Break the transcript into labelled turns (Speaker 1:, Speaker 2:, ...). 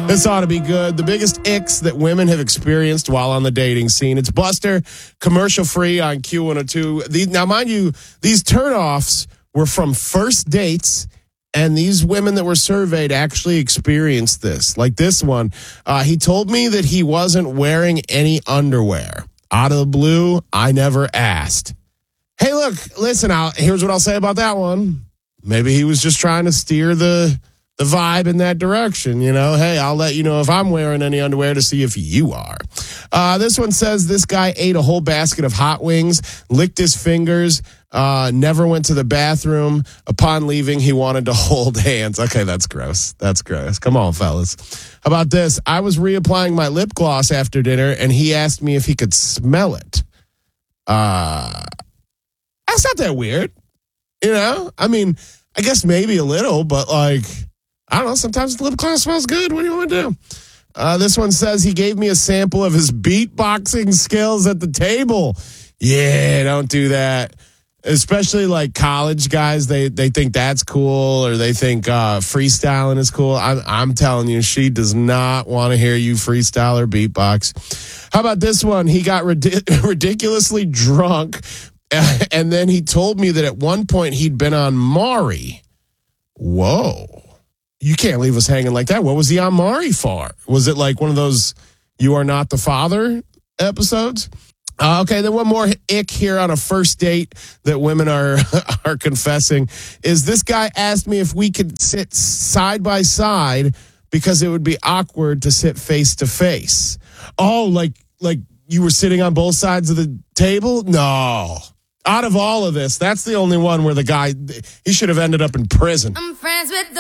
Speaker 1: This ought to be good. The biggest icks that women have experienced while on the dating scene. It's Buster, commercial free on Q102. Now, mind you, these turnoffs were from first dates, and these women that were surveyed actually experienced this. Like this one, he told me that he wasn't wearing any underwear. Out of the blue, I never asked. Hey, look, listen, here's what I'll say about that one. Maybe he was just trying to steer the vibe in that direction, you know. Hey, I'll let you know if I'm wearing any underwear to see if you are. This one says this guy ate a whole basket of hot wings, licked his fingers, never went to the bathroom. Upon leaving, he wanted to hold hands. Okay, that's gross. That's gross. Come on, fellas. How about this? I was reapplying my lip gloss after dinner, and he asked me if he could smell it. That's not that weird. You know? I mean, I guess maybe a little, but like, I don't know. Sometimes the lip gloss smells good. What do you want to do? This one says he gave me a sample of his beatboxing skills at the table. Yeah, don't do that. Especially like college guys, they think that's cool, or they think freestyling is cool. I'm telling you, she does not want to hear you freestyle or beatbox. How about this one? He got ridiculously drunk, and then he told me that at one point he'd been on Maury. Whoa. You can't leave us hanging like that. What was he on Maury for? Was it like one of those You Are Not the Father episodes? Okay, then one more ick here on a first date that women are confessing is this guy asked me if we could sit side by side because it would be awkward to sit face to face. Oh, like you were sitting on both sides of the table? No. Out of all of this, that's the only one where the guy, he should have ended up in prison.
Speaker 2: I'm friends with the